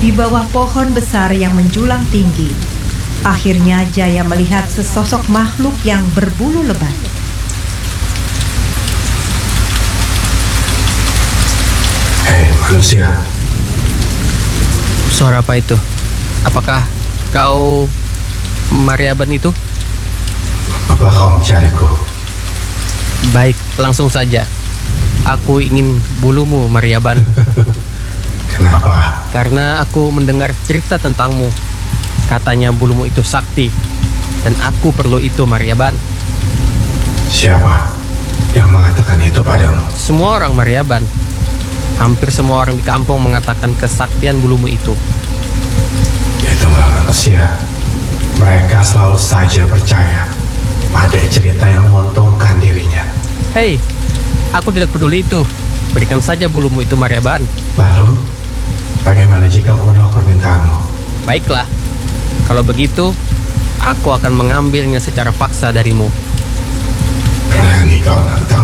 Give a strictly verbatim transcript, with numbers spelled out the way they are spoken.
di bawah pohon besar yang menjulang tinggi. Akhirnya Jaya melihat sesosok makhluk yang berbulu lebat. Hei manusia, Suara apa itu? Apakah kau Maryaban itu? apa kau mencariku? Baik, langsung saja. Aku ingin bulumu, Maryaban. Kenapa? Karena aku mendengar cerita tentangmu. Katanya bulumu itu sakti. Dan aku perlu itu, Maryaban. Siapa yang mengatakan itu padamu? Semua orang Maryaban. Hampir semua orang di kampung mengatakan kesaktian bulumu itu. Itulah manusia. Mereka selalu saja percaya pada cerita yang menguntungkan dirinya. Hei, aku tidak peduli itu. Berikan saja bulumu itu, Maryaban. Lalu, bagaimana jika aku menolak permintaanmu? Baiklah, kalau begitu, aku akan mengambilnya secara paksa darimu. Berani kau nantang